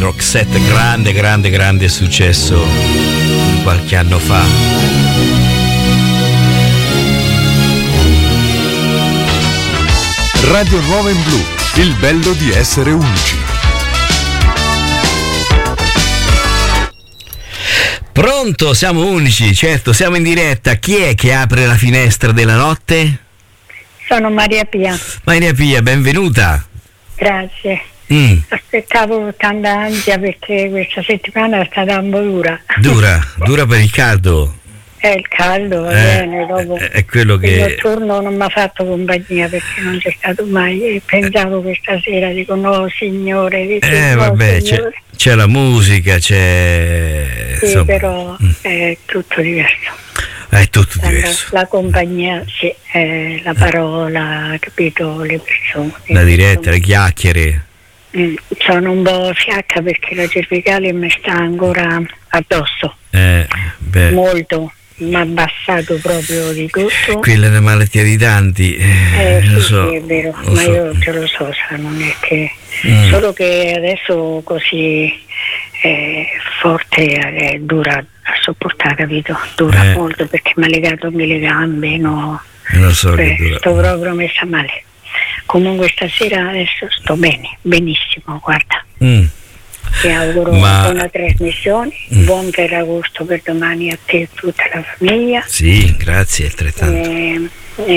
Roxette, grande successo qualche anno fa. Radio Nuova in Blu, il bello di essere unici. Pronto, siamo unici, certo, siamo in diretta. Chi è che apre la finestra della notte? Sono Maria Pia. Maria Pia, benvenuta. Grazie. Aspettavo tanta ansia perché questa settimana è stata un po' dura. Dura per il caldo. Il caldo va bene, dopo è quello che... il notturno non mi ha fatto compagnia perché non c'è stato mai e pensavo questa sera, dico no signore, vabbè, signore. C'è la musica, c'è... Sì, insomma, però è tutto diverso. È tutto diverso. La compagnia, sì, la parola, capito, le persone. La diretta, le chiacchiere. Sono un po' fiacca perché la cervicale mi sta ancora addosso. Molto. Mi ha abbassato proprio di tutto. Quella è una malattia di tanti. Lo so. Sì, è vero, ma io ce lo so, non è che solo che adesso così forte è dura a sopportare, capito? Dura molto perché mi ha legato anche le gambe, no? Non so che dura. Sto proprio messa male. Comunque stasera adesso sto bene, benissimo, guarda. Ti auguro buona trasmissione, buon Ferragosto per domani a te e tutta la famiglia. Sì, grazie, altrettanto.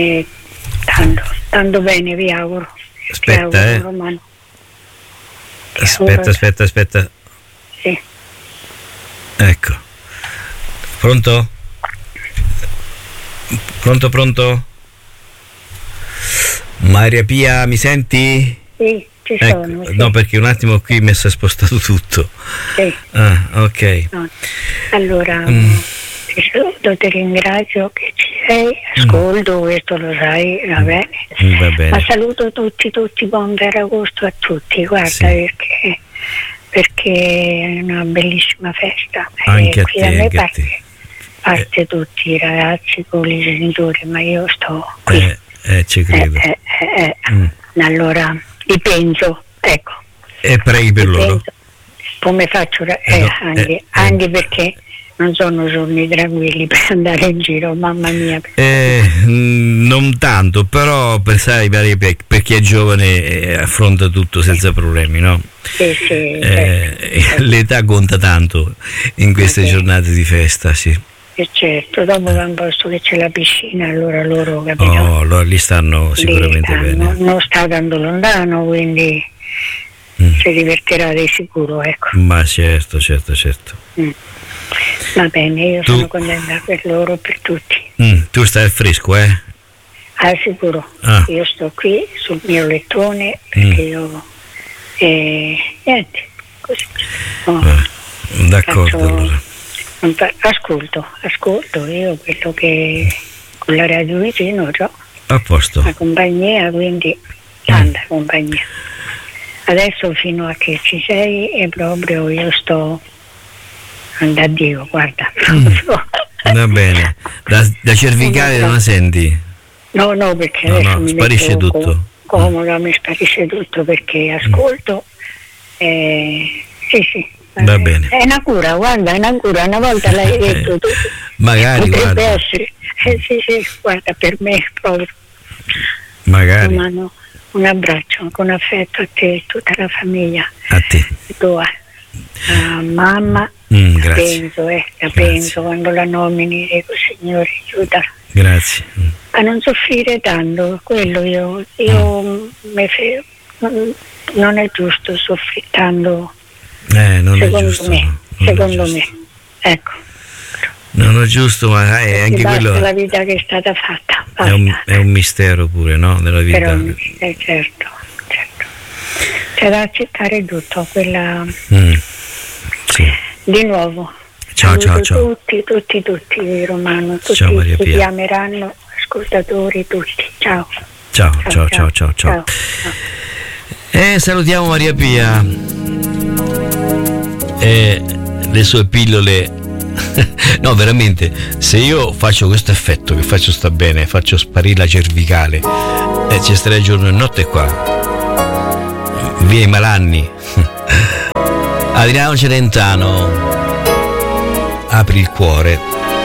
Tanto bene vi auguro. Aspetta, Romano. Aspetta. Sì. Ecco. Pronto? Pronto? Maria Pia, mi senti? Sì. Ecco, sì. No, perché un attimo qui mi è spostato tutto. Sì. Ok. No. Allora, ti saluto, ti ringrazio che ci sei, ascolto, questo lo sai, va bene. Va bene. Ma saluto tutti, buon Ferragosto a tutti, guarda, sì. perché è una bellissima festa. Anche a qui te, a me anche parte tutti i ragazzi con i genitori, ma io sto qui. Ci credo. Allora penso, ecco. E preghi per loro? Penso, come faccio anche perché non sono giorni tranquilli per andare in giro, mamma mia. Non tanto, però sai, per chi è giovane affronta tutto senza problemi, no? Sì, certo. L'età conta tanto in queste giornate di festa, sì. Certo, dopo va un posto che c'è la piscina, allora loro, capito? Allora lì stanno sicuramente bene. Non sta tanto lontano, quindi si divertirà di sicuro, ecco. Ma certo. Va bene, io sono contenta per loro, per tutti. Tu stai al fresco, eh? Sicuro. Io sto qui sul mio lettone perché io niente, così. D'accordo, allora. Ascolto io quello che con la radio vicino ho a posto la compagnia, quindi tanta compagnia. Adesso fino a che ci sei e proprio io sto andando a Dio, guarda. Va bene, da cervicale non la senti? No, perché adesso mi sparisce tutto. Comoda, mi sparisce tutto perché ascolto sì. Va bene. È una cura, guarda, una volta l'hai detto tu. Magari, potrebbe guarda. essere. Sì, guarda, per me proprio. Magari. Un abbraccio con affetto a te e tutta la famiglia. A te. Tua. Mamma, grazie. penso quando la nomini, dico Signore, aiuta. Grazie. A non soffrire tanto, quello io non è giusto soffrire tanto. Non è giusto. Secondo me, ecco. Non è giusto, ma è anche quello. La vita che è stata fatta. È un mistero pure, no? Della vita. Però, certo. C'è da accettare tutto, quella. Sì. Di nuovo. Ciao. Tutti, Romano. Tutti ciao, Maria Pia. Ti chiameranno, ascoltatori, tutti. Ciao. Ciao. Salutiamo Maria Pia e le sue pillole. No, veramente, se io faccio questo effetto che faccio sta bene, faccio sparire la cervicale, ci starei giorno e notte qua, via i malanni. Adriano Celentano, apri il cuore.